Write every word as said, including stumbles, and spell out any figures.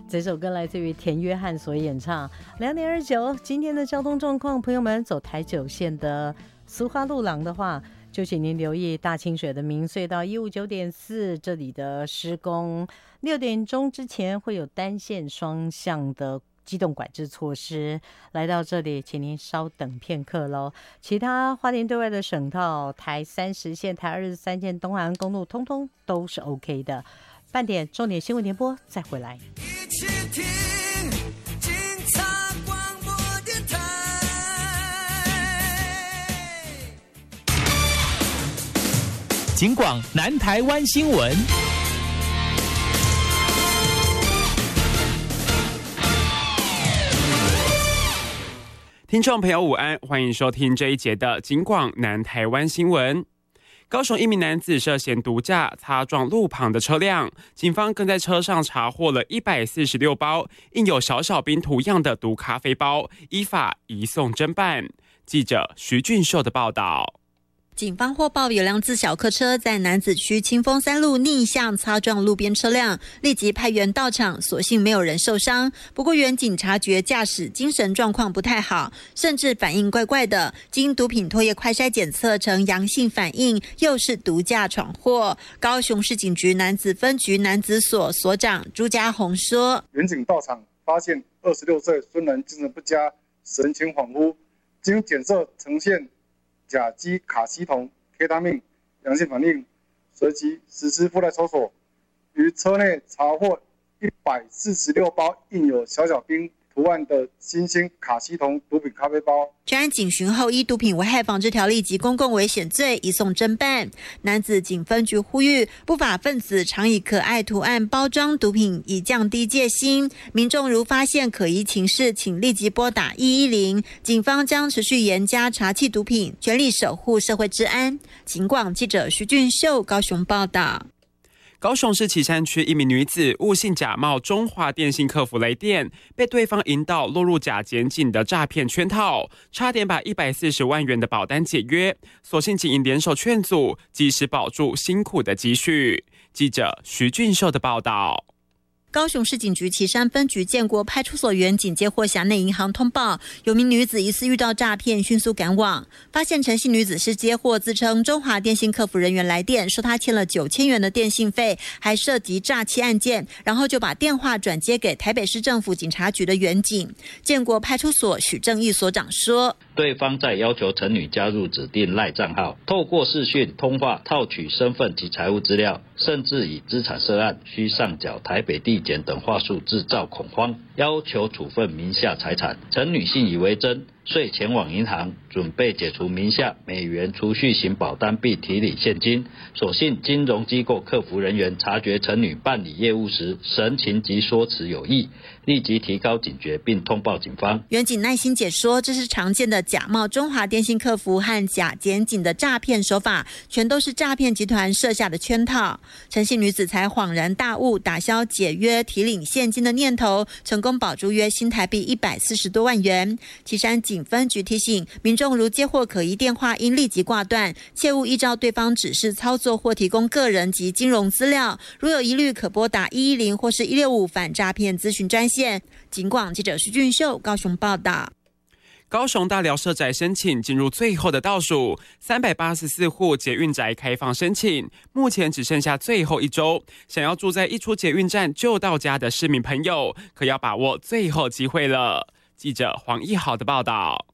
这首歌来自于田约翰所演唱。两点二九，今天的交通状况，朋友们走台九线的苏花路廊的话，就请您留意大清水的明隧道一五九点四这里的施工，六点钟之前会有单线双向的机动管制措施。来到这里，请您稍等片刻喽。其他花莲对外的省道，台三十线、台二十三线、东海岸公路，通通都是 OK 的。半点重点新闻联播，再回来。 一起听警察广播电台， 警广南台湾新闻。 听众朋友午安，欢迎收听这一节的警广南台湾新闻。高雄一名男子涉嫌毒驾擦撞路旁的车辆，警方更在车上查获了一百四十六包印有小小兵图样的毒咖啡包，依法移送侦办。记者徐俊秀的报道。 警方获报有辆自小客车在楠梓区清风三路逆向擦撞路边车辆，立即派员到场，所幸没有人受伤。不过原警察觉驾驶精神状况不太好，甚至反应怪怪的，经毒品唾液快筛检测呈阳性反应，又是毒驾闯祸。高雄市警局楠梓分局楠梓所所长朱家宏说， 原警到场发现二十六岁孙男精神不佳，神情恍惚，经检测呈现甲基卡西酮 K 他命阳性反应，随即实施附带搜索，于车内查获一百四十六包印有小小兵图案的新兴卡西酮毒品咖啡包。 专案警询后，依毒品危害防治条例及公共危险罪移送侦办。楠梓警分局呼吁，不法分子常以可爱图案包装毒品，以降低戒心。民众如发现可疑情事，请立即拨打一一零，警方将持续严加查缉毒品，全力守护社会治安。警广记者徐俊秀高雄报道。 高雄市旗山区一名女子误信假冒中华电信客服来电，被对方引导落入假检警的诈骗圈套，差点把一百四十万元的保单解约。所幸警营联手劝阻，及时保住辛苦的积蓄。记者徐俊秀的报道。 高雄市警局旗山分局建国派出所员警接获辖内银行通报，有名女子疑似遇到诈骗，迅速赶往，发现陈姓女子是接获自称中华电信客服人员来电，说她欠了九千元的电信费，还涉及诈欺案件，然后就把电话转接给台北市政府警察局的员警。建国派出所许正义所长说， 对方在要求陈女加入指定赖账号，透过视讯通话套取身份及财务资料，甚至以资产涉案需上缴台北地检等话术制造恐慌，要求处分名下财产。陈女信以为真，遂前往银行准备解除名下美元储蓄型保单并提领现金，所幸金融机构客服人员察觉陈女办理业务时神情及说辞有异，立即提高警觉并通报警方。 员警耐心解说，这是常见的假冒中华电信客服和假检警的诈骗手法，全都是诈骗集团设下的圈套。陈姓女子才恍然大悟，打消解约提领现金的念头，成功保住约新台币一百四十多万元。旗山警分局提醒民众，如接获可疑电话，应立即挂断，切勿依照对方指示操作或提供个人及金融资料。如有疑虑，可拨打一一零或是一六五反诈骗咨询专线。警广记者徐俊秀高雄报道。 高雄大寮社宅申请进入最后的倒数，三百八十四户捷运宅开放申请，目前只剩下最后一周。想要住在一出捷运站就到家的市民朋友，可要把握最后机会了。记者黄义豪的报道。